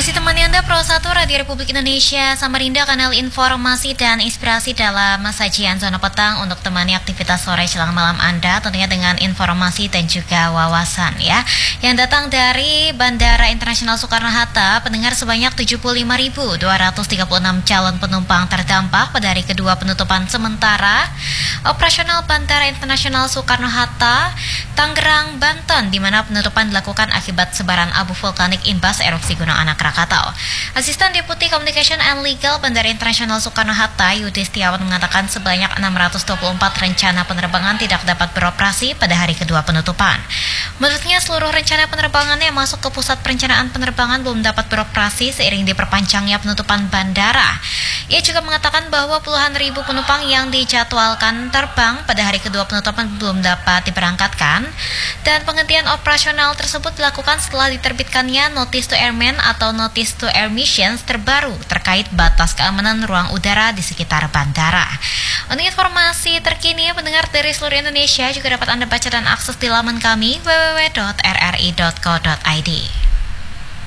Masih temani Anda Pro 1 Radio Republik Indonesia Samarinda, kanal informasi dan inspirasi dalam sajian Zona Petang untuk temani aktivitas sore jelang malam Anda, tentunya dengan informasi dan juga wawasan ya. Yang datang dari Bandara Internasional Soekarno-Hatta, pendengar sebanyak 75.236 calon penumpang terdampak pada hari kedua penutupan sementara operasional Bandara Internasional Soekarno-Hatta, Tangerang, Banten, di mana penutupan dilakukan akibat sebaran abu vulkanik imbas erupsi Gunung Anak Krakatau. Asisten Deputi Communication and Legal Bandara Internasional Soekarno-Hatta, Yudi Setiawan, mengatakan sebanyak 624 rencana penerbangan tidak dapat beroperasi pada hari kedua penutupan. Menurutnya, seluruh rencana penerbangan yang masuk ke pusat perencanaan penerbangan belum dapat beroperasi seiring diperpanjangnya penutupan bandara. Ia juga mengatakan bahwa puluhan ribu penumpang yang dijadwalkan terbang pada hari kedua penutupan belum dapat diberangkatkan, dan penghentian operasional tersebut dilakukan setelah diterbitkannya Notice to Airmen atau Notice to Air Missions terbaru terkait batas keamanan ruang udara di sekitar bandara. Untuk informasi terkini pendengar dari seluruh Indonesia juga dapat Anda baca dan akses di laman kami www.rri.co.id.